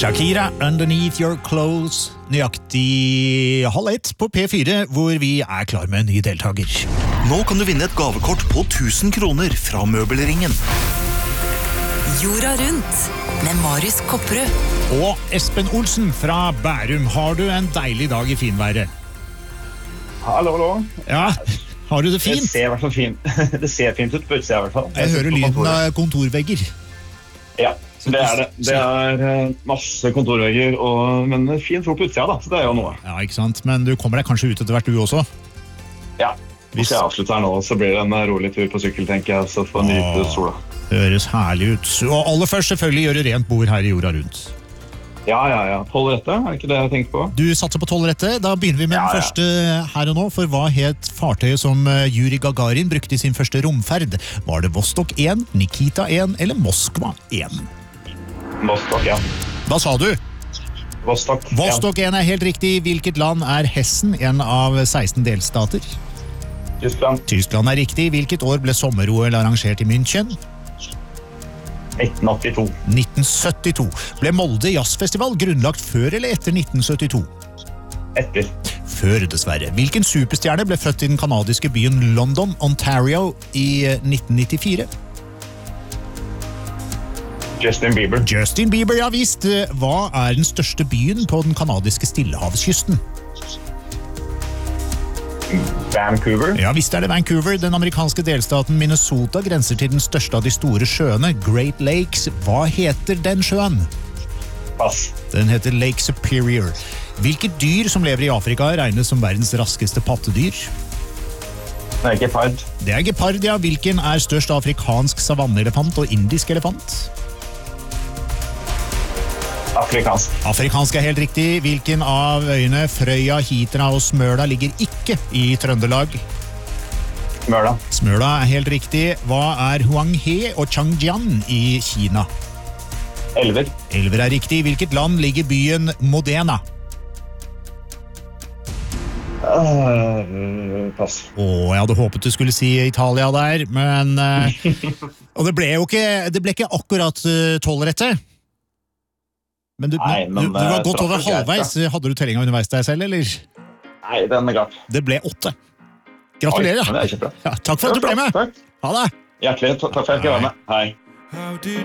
Shakira, Underneath Your Clothes, nøyaktig 12:30 på P4, hvor vi klar med en ny deltaker. Nå kan du vinne et gavekort på 1000 kroner fra Møbelringen. Jorda rundt med Marius Kopperud. Og Espen Olsen fra Bærum, har du en deilig dag i finværet? Hallo, hallo. Ja, har du det fint? Det ser I hvert fall fint. Det ser fint ut på utsida I hvert fall. Jeg hører lyden av kontorvegger. Ja, det det. Det masse kontorvegger, men fint folk på utsida da, så det jo noe. Ja, ikke sant? Men du kommer deg kanskje ut etter hvert du også? Ja, hvis jeg avslutter her nå, så blir det en rolig tur på sykkel, tenker jeg, så får nyte sola. Høres herlig ut. Og aller først selvfølgelig gjøre rent bord her I jorda rundt. Ja. 12 rette, det ikke det jeg tenker på? Du satser på 12 rette. Da begynner vi med den første her og nå. For hva het fartøyet som Yuri Gagarin brukte I sin første romferd? Var det Vostok 1, Nikita 1 eller Moskva 1? Vostok 1. Hva sa du? Vostok 1. Vostok 1 helt riktig. Hvilket land Hessen, en av 16 delstater? Tyskland. Tyskland riktig. Hvilket år ble sommer-OL arrangert I München? 1982. 1972. Ble Molde Jazzfestival grunnlagt før eller etter 1972? Etter. Før, dessverre. Hvilken superstjerne ble født I den kanadiske byen London, Ontario I 1994? Justin Bieber. Justin Bieber, ja visst. Hva den største byen på den kanadiske stillehavskysten? Vancouver. Ja, visst det Vancouver. Den amerikanske delstaten Minnesota grenser til den største av de store sjøene, Great Lakes. Hva heter den sjøen? Pass. Den heter Lake Superior. Hvilket dyr som lever I Afrika regnes som verdens raskeste pattedyr? Det gepard. Det gepard, ja. Hvilken størst afrikansk savanneelefant og indisk elefant? Afrikansk. Afrikansk helt riktig. Hvilken av øyene Frøya, Hitra og Smøla ligger ikke I Trøndelag? Smøla. Smøla helt riktig. Hva Huanghe og Changjiang I Kina? Elver. Elver riktig. Hvilket land ligger byen Modena? Pass. Jeg hadde håpet du skulle si Italia der, men og det ble ikke akkurat 12 rette. Men du var godt over halvveis. Hadde du tellinga underveis deg selv, eller? Nei, den glatt. Det ble 8. Gratulerer. Oi, det kjempebra. Ja, takk for at du ble med. Takk. Ha det. Hjertelig, takk for at jeg var med. Hei.